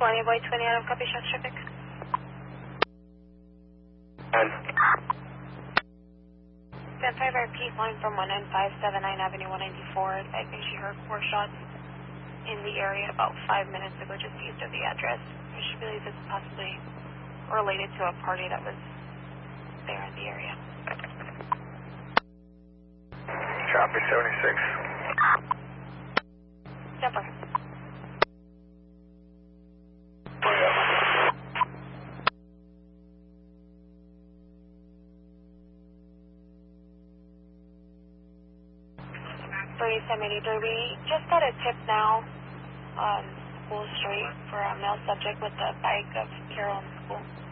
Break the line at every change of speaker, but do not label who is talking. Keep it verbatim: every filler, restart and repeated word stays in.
twenty, boy twenty, out of copy, shot traffic.
And
ten five, I repeat, line from one nine five seven nine Avenue one ninety-four. I think she heard four shots in the area about five minutes ago, just east of the address. She believes it's possibly related to a party that was there in the area.
copy seventy-six.
Jumper. thirty-seven eighty-three, we just got a tip now on School Street for a male subject with the bike of Carol in school.